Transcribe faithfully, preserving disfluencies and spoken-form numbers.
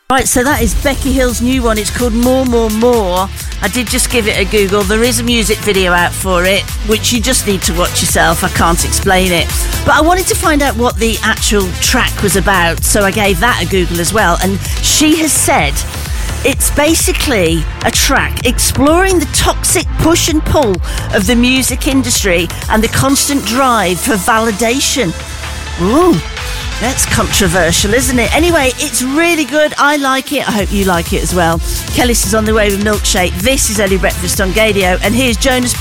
Right, so that is Becky Hill's new one. It's called More, More, More. I did just give it a Google. There is a music video out for it, which you just need to watch yourself. I can't explain it. But I wanted to find out what the actual track was about, so I gave that a Google as well. And she has said it's basically a track exploring the toxic push and pull of the music industry and the constant drive for validation. Ooh. That's controversial, isn't it? Anyway, it's really good. I like it. I hope you like it as well. Kelly's is on the way with Milkshake. This is Early Breakfast on Gadio. And here's Jonas